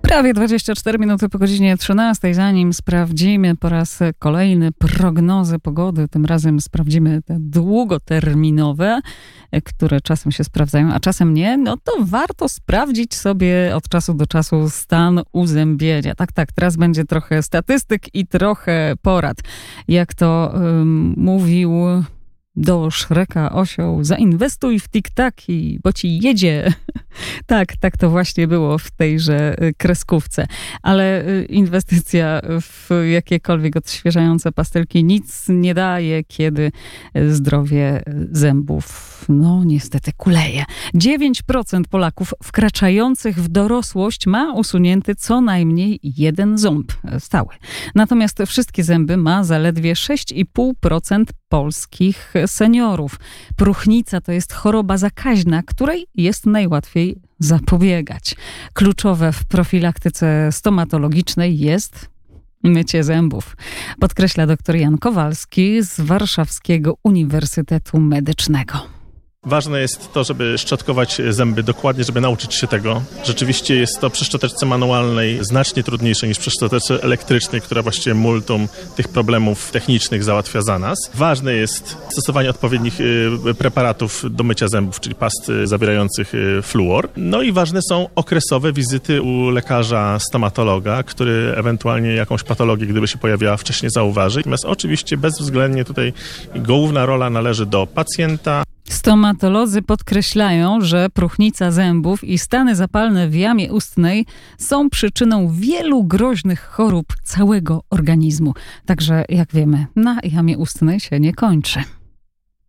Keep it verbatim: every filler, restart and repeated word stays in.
Prawie dwadzieścia cztery minuty po godzinie trzynastej. Zanim sprawdzimy po raz kolejny prognozy pogody, tym razem sprawdzimy te długoterminowe, które czasem się sprawdzają, a czasem nie, no to warto sprawdzić sobie od czasu do czasu stan uzębienia. Tak, tak, teraz będzie trochę statystyk i trochę porad. Jak to um, mówił do Szreka osioł, zainwestuj w tiktaki, bo ci jedzie. Tak, tak to właśnie było w tejże kreskówce. Ale inwestycja w jakiekolwiek odświeżające pastelki nic nie daje, kiedy zdrowie zębów, no niestety kuleje. dziewięć procent Polaków wkraczających w dorosłość ma usunięty co najmniej jeden ząb stały. Natomiast wszystkie zęby ma zaledwie sześć i pół procent polskich seniorów. Próchnica to jest choroba zakaźna, której jest najłatwiej zapobiegać. Kluczowe w profilaktyce stomatologicznej jest mycie zębów, podkreśla dr Jan Kowalski z Warszawskiego Uniwersytetu Medycznego. Ważne jest to, żeby szczotkować zęby dokładnie, żeby nauczyć się tego. Rzeczywiście jest to przy szczoteczce manualnej znacznie trudniejsze niż przy szczoteczce elektrycznej, która właściwie multum tych problemów technicznych załatwia za nas. Ważne jest stosowanie odpowiednich preparatów do mycia zębów, czyli past zawierających fluor. No i ważne są okresowe wizyty u lekarza stomatologa, który ewentualnie jakąś patologię, gdyby się pojawiała, wcześniej zauważy. Natomiast oczywiście bezwzględnie tutaj główna rola należy do pacjenta. Stomatolodzy podkreślają, że próchnica zębów i stany zapalne w jamie ustnej są przyczyną wielu groźnych chorób całego organizmu. Także, jak wiemy, na jamie ustnej się nie kończy.